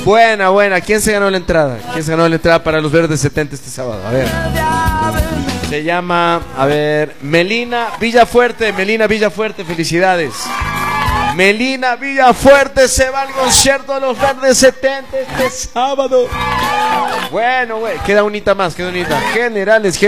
Buena, buena. ¿Quién se ganó la entrada? ¿Quién se ganó la entrada para los Verdes 70 este sábado? A ver. Se llama, a ver, Melina Villafuerte. Melina Villafuerte, felicidades. Melina Villafuerte se va al concierto de los Verdes 70 este sábado. Bueno, güey, queda unita más, queda unita. Generales.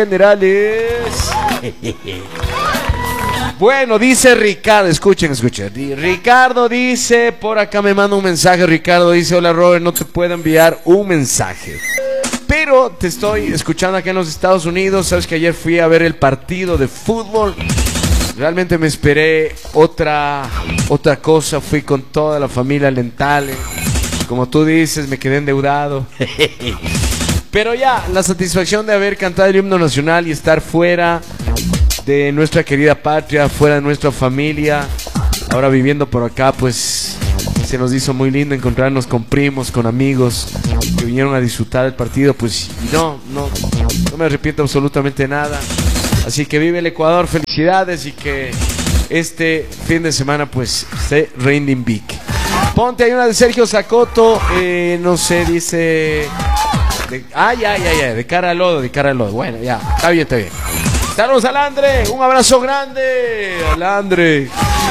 Bueno, dice Ricardo, escuchen. Ricardo dice, por acá me manda un mensaje. Ricardo dice, hola Robert, no te puedo enviar un mensaje, pero te estoy escuchando acá en los Estados Unidos. Sabes que ayer fui a ver el partido de fútbol. Realmente me esperé otra cosa. Fui con toda la familia Lentale. Como tú dices, me quedé endeudado. Pero ya, la satisfacción de haber cantado el himno nacional y estar fuera de nuestra querida patria, fuera de nuestra familia, ahora viviendo por acá, pues se nos hizo muy lindo encontrarnos con primos, con amigos que vinieron a disfrutar del partido. Pues no me arrepiento absolutamente nada. Así que vive el Ecuador, felicidades, y que este fin de semana pues se reivindique. Ponte, hay una de Sergio Zacoto, no sé, dice de cara al lodo, bueno, ya, está bien. Saludos al Andre, un abrazo grande al Andre.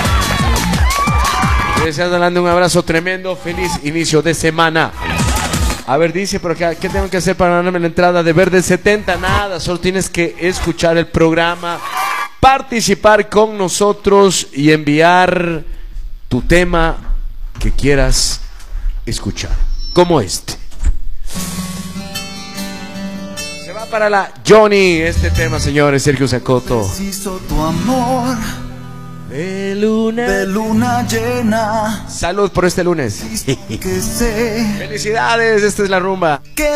Deseando al Andre un abrazo tremendo, feliz inicio de semana. A ver, dice por acá, ¿qué tengo que hacer para ganarme la entrada de Verde 70? Nada, solo tienes que escuchar el programa, participar con nosotros y enviar tu tema que quieras escuchar, como este. Se va para la Johnny este tema, señores. Sergio Zacoto. Preciso tu amor De luna llena. Salud por este lunes. Que sé Felicidades, esta es la rumba. que